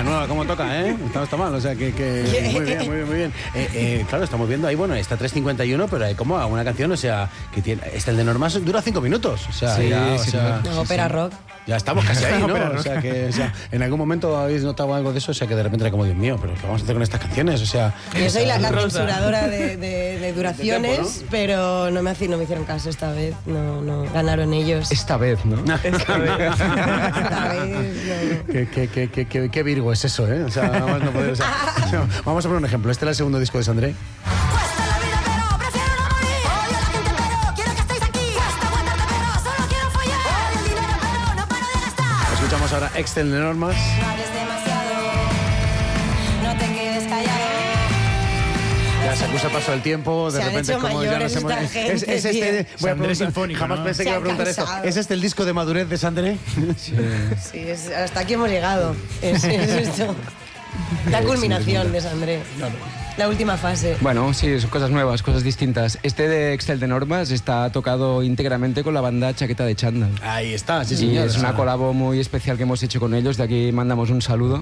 nueva, como toca, ¿eh? Está mal, o sea que muy bien. Claro, estamos viendo ahí, bueno, está 3:51, pero hay como una canción, o sea, que tiene, el de Normas dura 5 minutos, o sea, sí, ya, sí, ópera rock. Ya estamos casi ahí, ¿no? O sea, en algún momento habéis notado algo de eso, o sea, que de repente era como, Dios mío, pero ¿qué vamos a hacer con estas canciones? O sea... Yo soy la censuradora de duraciones, de tiempo, ¿no? Pero no me hicieron caso esta vez, no ganaron ellos. Esta vez, ¿no? Esta vez, no. Qué Virgo es eso, ¿eh? O sea, nada más no poder... vamos a poner un ejemplo. Este es el segundo disco de Sandré. Escuchamos ahora Excel de Normas. Ya se acusa el paso del tiempo, de repente como ya no se mueve. Es este, voy a preguntar, jamás pensé que iba a preguntar esto. ¿Es este el disco de madurez de Sandré? Sí, hasta aquí hemos llegado. Es esto. La culminación de Sandré. La última fase. Bueno, sí, son cosas nuevas, cosas distintas. Este de Excel de Normas está tocado íntegramente con la banda Chaqueta de Chándal. Ahí está, sí, señor. Es una colabo muy especial que hemos hecho con ellos, de aquí mandamos un saludo.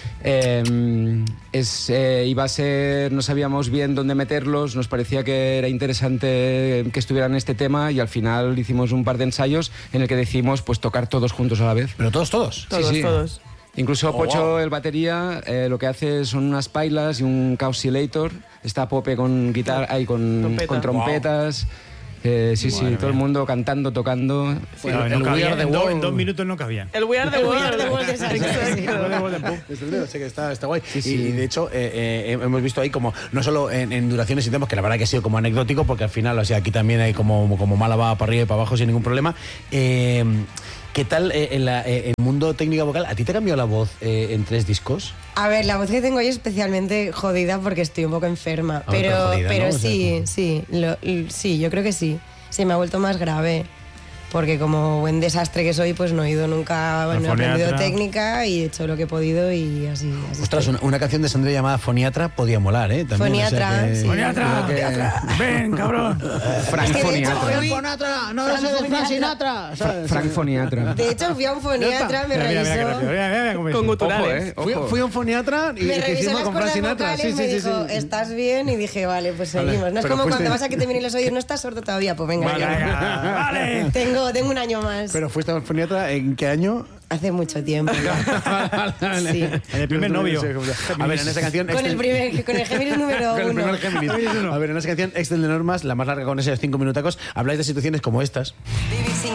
Iba a ser, no sabíamos bien dónde meterlos, nos parecía que era interesante que estuvieran en este tema y al final hicimos un par de ensayos en el que decidimos pues tocar todos juntos a la vez. ¿Pero todos? Sí. Todos. Incluso Pocho, el batería, lo que hace son unas pailas y un Causilator. Está Pope con guitarra y con trompetas. Sí, todo el mundo cantando, tocando. En 2 minutos no cabían. El We Are the World de Sandré. Sé que está guay. Sí. Y de hecho, hemos visto ahí como, no solo en duraciones y temas, que la verdad que ha sido como anecdótico, porque al final, o sea, aquí también hay como Málaga para arriba y para abajo sin ningún problema. ¿Qué tal en el mundo técnico vocal? ¿A ti te cambió la voz en 3 discos? A ver, la voz que tengo hoy es especialmente jodida porque estoy un poco enferma. Pero ¿no? Sí, yo creo que sí. Se me ha vuelto más grave. Porque como buen desastre que soy, pues no he ido nunca, no he aprendido técnica y he hecho lo que he podido y así Ostras, una canción de Sandré llamada Foniatra podía molar, ¿eh? También, Foniatra, o sea que... sí. ¡Foniatra! ¡Ven, cabrón! Frank Foniatra. Foniatra, no lo sé de Frank Sinatra. Frank Foniatra. De hecho, fui a un foniatra, me revisó con guturales. Fui a un foniatra y me revisó con Frank Sinatra. Sí, me dijo, ¿estás bien? Y dije, vale, pues seguimos. No es como cuando vas a que te vienen los oyes, no estás sordo todavía, pues venga. Vale. Tengo un año más. ¿Pero fuiste a un foniatra en qué año? Hace mucho tiempo. Sí. En el primer novio. A ver, en esa canción... Con el Géminis número 1. Con el primer Géminis. A ver, en esa canción, Excel de Normas, la más larga con esos 5 minutacos, habláis de situaciones como estas.